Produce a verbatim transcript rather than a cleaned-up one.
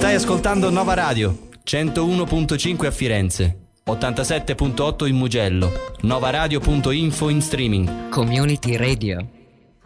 Stai ascoltando Nova Radio, centouno virgola cinque a Firenze, ottantasette virgola otto in Mugello, novaradio punto info in streaming. Community Radio.